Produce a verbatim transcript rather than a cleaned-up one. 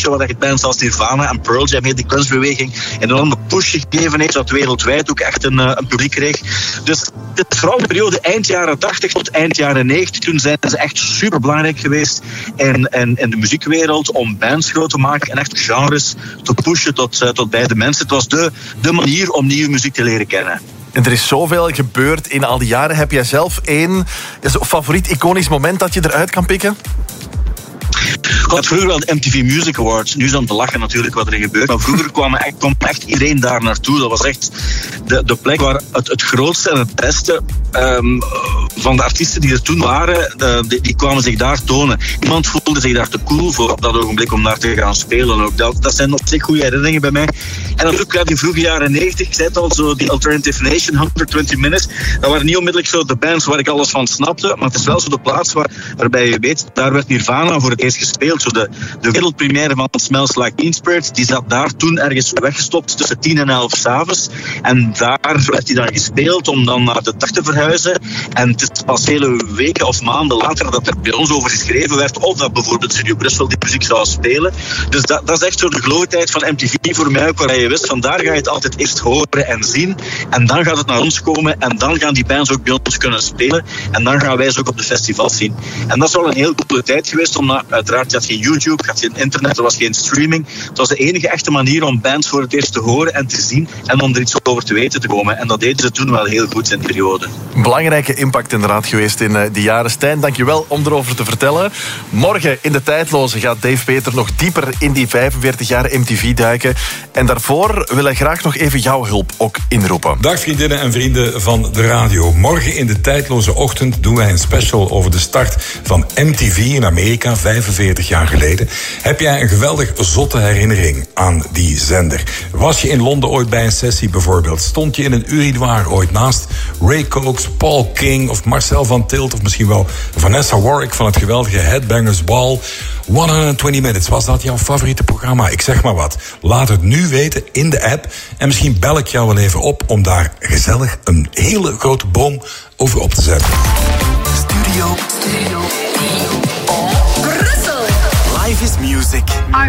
je, waar je bands als Nirvana en Pearl Jam, die grunge-beweging, een enorme push gegeven heeft, dat wereldwijd ook echt een, een publiek kreeg. Dus het is vooral de periode eind jaren tachtig tot eind jaren negentig. Toen zijn ze echt super belangrijk geweest in, in, in de muziekwereld om bands groot te maken en echt genres te pushen tot, uh, tot bij de mensen. Het was de, de manier om nieuwe muziek te leren kennen. En er is zoveel gebeurd in al die jaren. Heb jij zelf één favoriet iconisch moment dat je eruit kan pikken? Ik had vroeger wel de M T V Music Awards. Nu is dan te lachen natuurlijk wat er gebeurt. Maar vroeger kwam echt, kwam echt iedereen daar naartoe. Dat was echt de, de plek waar het, het grootste en het beste um, van de artiesten die er toen waren, de, die, die kwamen zich daar tonen. Niemand voelde zich daar te cool voor op dat ogenblik om daar te gaan spelen. Ook dat, dat zijn op zich goede herinneringen bij mij. En natuurlijk in de vroege jaren negentig, ik zei het al, zo die Alternative Nation, honderdtwintig minutes. Dat waren niet onmiddellijk zo de bands waar ik alles van snapte. Maar het is wel zo de plaats waar, waarbij je weet, daar werd Nirvana voor het eerst gespeeld. Zo de, de wereldpremière van Smells Like Teen Spirit, die zat daar toen ergens weggestopt tussen tien en elf 's avonds. En daar werd hij dan gespeeld om dan naar de dag te verhuizen. En het is pas hele weken of maanden later dat er bij ons over geschreven werd of dat bijvoorbeeld Studio Brussel die muziek zou spelen. Dus dat, dat is echt zo de gloedtijd van M T V voor mij ook, waar je wist, van daar ga je het altijd eerst horen en zien. En dan gaat het naar ons komen en dan gaan die bands ook bij ons kunnen spelen. En dan gaan wij ze ook op de festivals zien. En dat is wel een heel coole tijd geweest, omdat uiteraard je had geen YouTube, je had geen internet, er was geen streaming. Het was de enige echte manier om bands voor het eerst te horen en te zien en om er iets over te weten te komen. En dat deden ze toen wel heel goed in die periode. Belangrijke impact inderdaad geweest in uh, die jaren. Stijn, dankjewel om erover te vertellen. Morgen in de Tijdloze gaat Dave Peter nog dieper in die vijfenveertig jaar M T V duiken. En daarvoor wil hij graag nog even jouw hulp ook inroepen. Dag vriendinnen en vrienden van de radio. Morgen in de Tijdloze Ochtend doen wij een special over de start van M T V in Amerika, vijfenveertig jaar geleden. Heb jij een geweldig zotte herinnering aan die zender? Was je in Londen ooit bij een sessie bijvoorbeeld? Stond je in een urinoir ooit naast Ray Cox, Paul King of Marcel van Tilt of misschien wel Vanessa Warwick van het geweldige Headbangers Ball? honderdtwintig Minutes, was dat jouw favoriete programma? Ik zeg maar wat. Laat het nu weten in de app. En misschien bel ik jou wel even op om daar gezellig een hele grote boom over op te zetten. Studio. Studio. Brussel. Life is music.